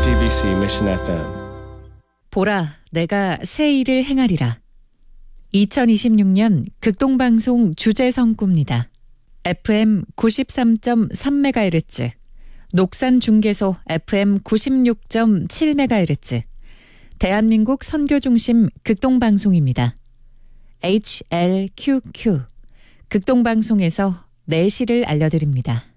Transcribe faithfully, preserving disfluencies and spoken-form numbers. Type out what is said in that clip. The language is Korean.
지티비씨 Mission 에프엠. 보라, 내가 새 일을 행하리라. 이천이십육 년 극동방송 주제성구입니다. 에프엠 구십삼 점 삼 메가헤르츠, 녹산중계소 에프엠 구십육 점 칠 메가헤르츠, 대한민국 선교중심 극동방송입니다. 에이치엘큐큐, 극동방송에서 내시를 알려드립니다.